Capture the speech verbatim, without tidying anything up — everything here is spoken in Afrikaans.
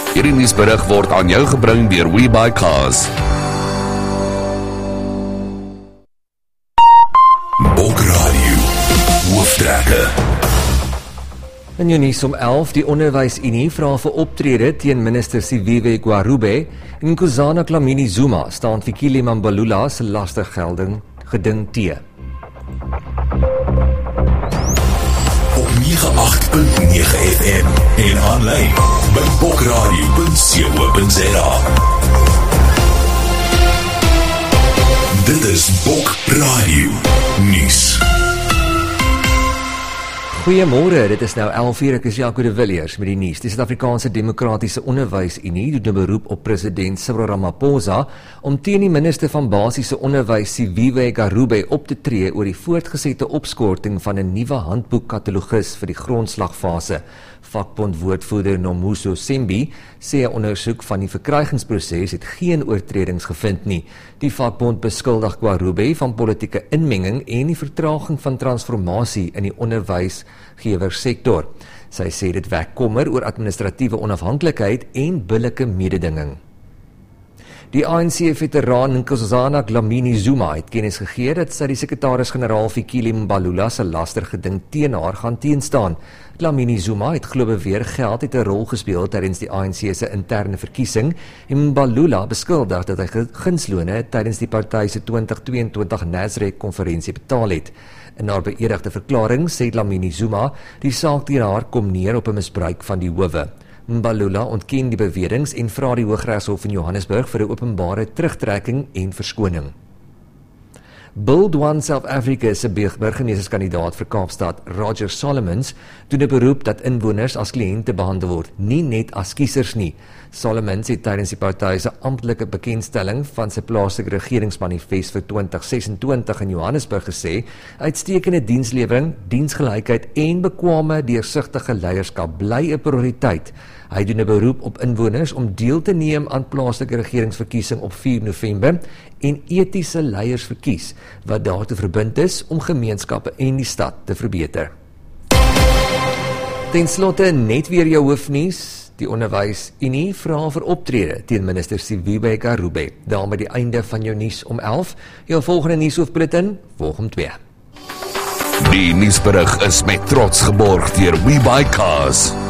Hierdie nuusberig word aan jou gebring deur WeBuyCars. Bokradio, hooftrekke. In jou nuus om elf, die Onderwysunie vra vir optrede teen minister Siviwe Gwarube en Nkosazana Dlamini Zuma staan Fikile Mbalula se lastiggelding geding tee. Op nege agt punt nege F M en aanlyn by bokradio punt co punt za. Dit is Bok Radio Nuus. Goeiemôre, dit is nou elf uur, ek is Jaco de Villiers met die nuus. Die Suid-Afrikaanse Demokratiese Onderwysunie doen 'n beroep op president Cyril Ramaphosa om teen die minister van basiese onderwys Siviwe Gwarube op te tree oor die voortgesette opskorting van 'n nuwe handboekkatalogus vir die grondslagfase. Vakbond-woordvoerder Nomuso Sembi sê 'n ondersoek van die verkrygingsproses het geen oortredings gevind nie. Die vakbond beskuldig Gwarube van politieke inmenging en die vertraging van transformasie in die onderwysgewersektor. Sy sê dit wek kommer oor administratiewe onafhanklikheid en billike mededinging. Die A N C-veteraan Nkosazana Dlamini Zuma het kennis gegee dat sy die sekretaris-generaal Fikile Mbalula se lastergeding teen haar gaan teenstaan. Dlamini Zuma het glo beweer geld het 'n rol gespeel tydens die A N C se interne verkiesing en Mbalula beskuldig dat hy gunslone tydens die party se twintig tweeëntwintig Nasrec-konferensie betaal het. In haar beëdigde verklaring sê Dlamini Zuma die saak teen haar kom neer op 'n misbruik van die howe. Mbalula ontken die beweringe en vra die Hooggeregshof in Johannesburg vir 'n openbare terugtrekking en verskoning. Build One South Africa se burgemeesterskandidaat vir Kaapstad, Roger Solomons, doen 'n beroep dat inwoners as kliënte behandel word, nie net as kiesers nie. Solomons het tydens die party se amptelike bekendstelling van sy plaaslike regeringsmanifest vir twintig sesentwintig in Johannesburg gesê, uitstekende dienslewering, diensgelykheid en bekwame deursigtige leierskap bly 'n prioriteit. Hy doen 'n beroep op inwoners om deel te neem aan plaaslike regeringsverkiesing op vier November en etiese leiers verkies, wat daartoe verbind is om gemeenskappe en die stad te verbeter. Ten slotte net weer jou hoofnuus. Die Onderwysunie vra vir optrede teen minister Siviwe Gwarube. Daarmee die einde van jou nuus om elf. Jou volgende nuushoofbulletin volg om twee. Die nuusberig is met trots geborg deur WeBuyCars.